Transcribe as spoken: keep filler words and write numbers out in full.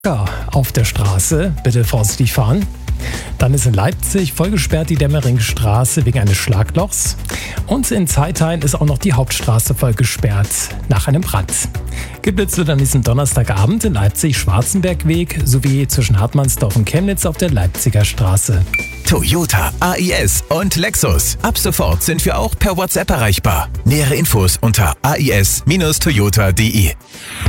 Auf der Straße, bitte vorsichtig fahren. Dann ist in Leipzig vollgesperrt die Demmeringstraße wegen eines Schlaglochs. Und in Zeithain ist auch noch die Hauptstraße vollgesperrt nach einem Brand. Geblitzt wird an diesem Donnerstagabend in Leipzig Schwarzenbergweg sowie zwischen Hartmannsdorf und Chemnitz auf der Leipziger Straße. Toyota, A I S und Lexus. Ab sofort sind wir auch per WhatsApp erreichbar. Nähere Infos unter a i s Bindestrich toyota punkt d e.